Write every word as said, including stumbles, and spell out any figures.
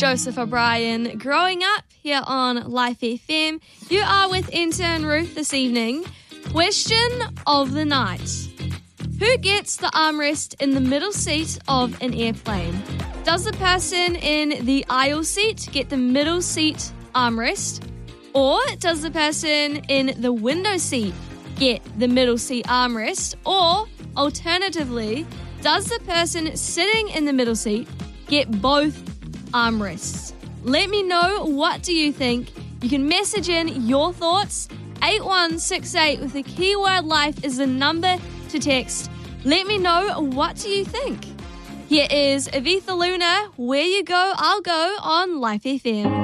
Joseph O'Brien. Growing up here on Life F M, you are with intern Ruth this evening. Question of the night. Who gets the armrest in the middle seat of an airplane? Does the person in the aisle seat get the middle seat armrest? Or does the person in the window seat get the middle seat armrest? Or, alternatively, does the person sitting in the middle seat get both armrests? Let me know, what do you think? You can message in your thoughts. eight one six eight with the keyword life is the number to text. Let me know, what do you think? Here is Aviva Luna, Where You Go, I'll Go on Life F M.